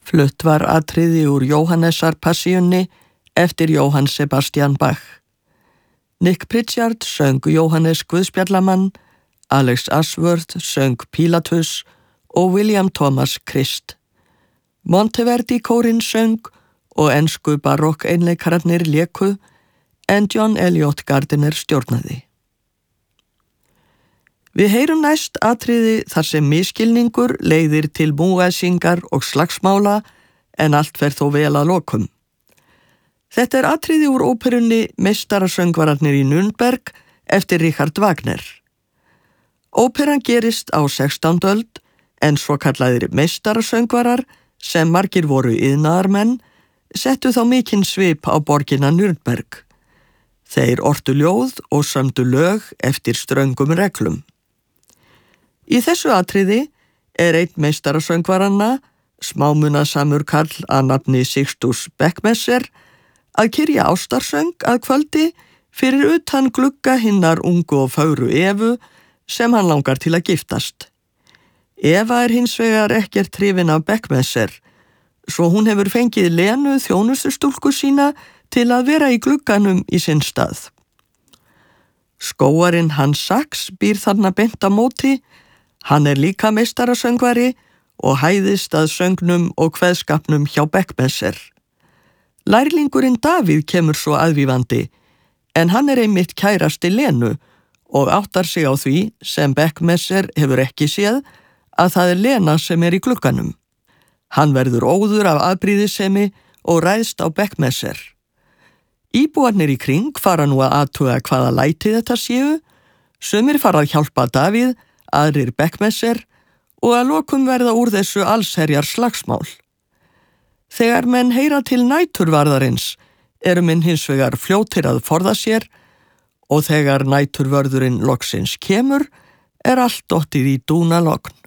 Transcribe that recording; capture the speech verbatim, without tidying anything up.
Flutt var atriði úr Jóhannesarpassíunni eftir Jóhann Sebastian Bach. Nick Pritchard söng Jóhannes Guðspjallamann, Alex Ashworth söng Pílatus og William Thomas Christ. Monteverdi kórinn söng og ensku barokk einleikararnir léku en John Eliot Gardiner stjórnaði. Við heyrum næst atriði þar sem misskilningur leiðir til múgæsingar og slagsmála en allt fer þó vel að lokum. Þetta er atriði úr óperunni Meistarasöngvararnir í Nürnberg eftir Richard Wagner. Óperan gerist á sextándu öld en svo kallaðir meistarasöngvarar sem margir voru iðnaðarmenn settu þá mikinn svip á borgina Nürnberg. Þeir ortu ljóð og sömdu lög eftir ströngum reglum. Í þessu atriði er einn meistarasöngvaranna, smámunasamur karl að nafni Sixtus Beckmesser, að kyrja ástarsöng að kvöldi fyrir utan glugga hinnar ungu og fögru Evu sem hann langar til að giftast. Eva er hins vegar ekkert hrifin af Beckmesser, svo hún hefur fengið Lenu þjónustustúlku sína til að vera í glugganum í sinn stað. Skóarinn Hans Sachs býr þarna beint á móti. Hann er líka meistarasöngvari og hæðist að söngnum og kveðskapnum hjá Beckmesser. Lærlingurinn Davíð kemur svo aðvífandi, en hann er einmitt kærasti Lenu og áttar sig á því sem Beckmesser hefur ekki séð að það er Lena sem er í glugganum. Hann verður óður af afbrýðisemi og ræðst á Beckmesser. Íbúarnir í kring fara nú að athuga hvaða læti þetta séu, sumir fara að hjálpa Davíð, aðrir Beckmesser og að lokum verða úr þessu allsherjar slagsmál. Þegar menn heyra til næturvarðarins eru menn hins vegar fljótir að forða sér og þegar næturvörðurinn loksins kemur er allt dottið í dúnalogn.